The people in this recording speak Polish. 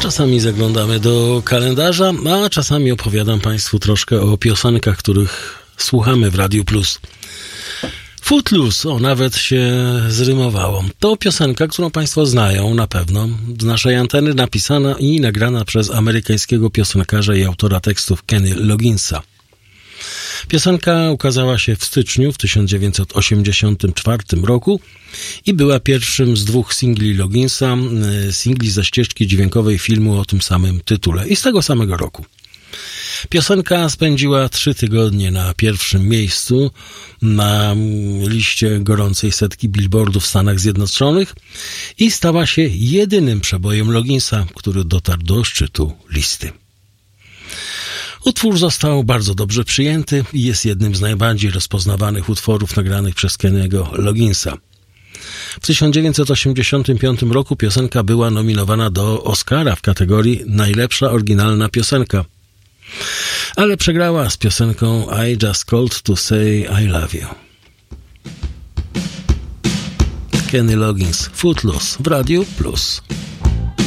Czasami zaglądamy do kalendarza, a czasami opowiadam Państwu troszkę o piosenkach, których słuchamy w Radiu Plus. Footloose, nawet się zrymowało. To piosenka, którą Państwo znają na pewno z naszej anteny, napisana i nagrana przez amerykańskiego piosenkarza i autora tekstów Kenny Logginsa. Piosenka ukazała się w styczniu w 1984 roku i była pierwszym z 2 singli Logginsa, singli ze ścieżki dźwiękowej filmu o tym samym tytule i z tego samego roku. Piosenka spędziła 3 tygodnie na pierwszym miejscu na liście gorącej setki Billboardu w Stanach Zjednoczonych i stała się jedynym przebojem Logginsa, który dotarł do szczytu listy. Utwór został bardzo dobrze przyjęty i jest jednym z najbardziej rozpoznawanych utworów nagranych przez Kenny'ego Logginsa. W 1985 roku piosenka była nominowana do Oscara w kategorii Najlepsza oryginalna piosenka, ale przegrała z piosenką I Just Called to Say I Love You. Kenny Loggins, Footloose w Radiu Plus.